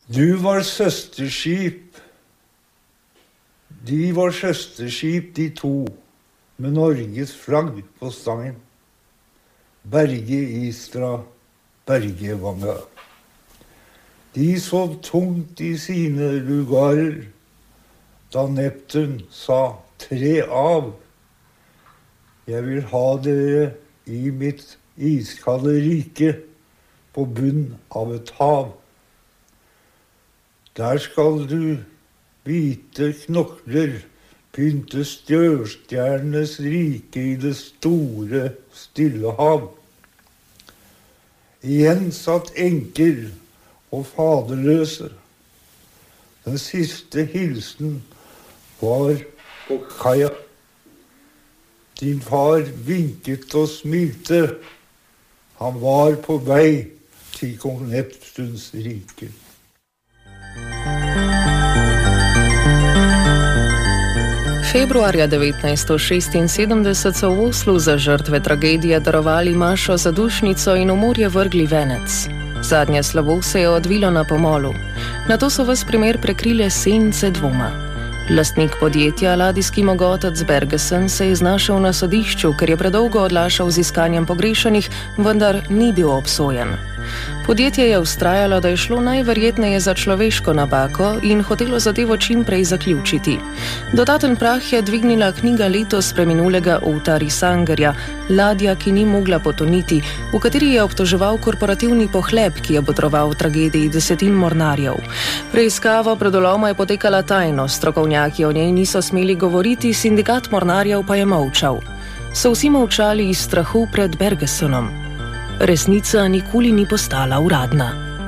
De var søsterskip, de to, med Norges flagg på stangen. Berge Istra, Berge Vanga. De sov tungt i sine lugarer, da Neptun sa 'tre av'. Jeg vil ha dere i mitt iskalde rike, på bunn av et hav. Der skal du hvite knokler pynte stjørstjernenes rike i det store, stille hav. Igjen satt enker og faderløse. Den siste hilsen var på kaia. Din far vinket og smilte. Han var på vei til kong Neptuns rike. Februarja 1976 so v Oslu za žrtve tragedije darovali mašo zadušnico in v morje vrgli venec. Zadnje slovo se je odvilo na pomolu. Nato so ves primer prekrile sence dvoma. Lastnik podjetja, ladijski mogotec Bergesen, se je znašel na sodišču, ker je predolgo odlašal z iskanjem pogrešanih, vendar ni bil obsojen. Podjetje je vztrajalo, da je šlo najverjetneje za človeško napako in hotelo zadevo čim prej zaključiti. Dodaten prah je dvignila knjiga letos preminulega Ota Risangerja, Ladja, ki ni mogla potoniti, v kateri je obtoževal korporativni pohlep, ki je botroval tragediji desetin mornarjev. Preiskava predoloma je potekala tajno, strokovnjaki o njej niso smeli govoriti, sindikat mornarjev pa je molčal. So vsi molčali iz strahu pred Bergesenom. Resnica nikoli ni postala uradna.